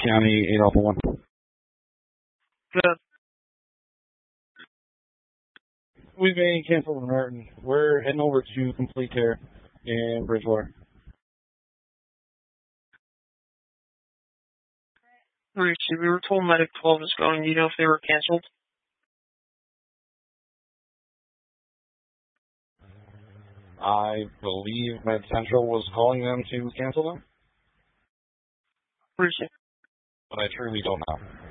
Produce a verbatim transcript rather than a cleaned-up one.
County, eight Alpha one. Good. We've been canceled in Martin. We're heading over to Complete Care in Bridgewater. Alright, so we were told Medic twelve is going. Do you know if they were canceled? I believe Med Central was calling them to cancel them, Appreciate it. but I truly don't know.